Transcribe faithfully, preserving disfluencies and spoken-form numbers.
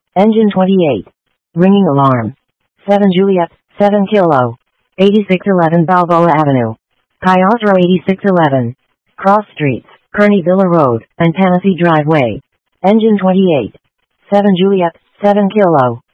Engine twenty-eight. Ringing alarm. seven Juliet, seven Kilo. eighty-six eleven Balboa Avenue. Piotr eighty-six eleven. Cross Streets, Kearney Villa Road, and Tennessee Driveway. Engine twenty-eight. seven Juliet, seven Kilo.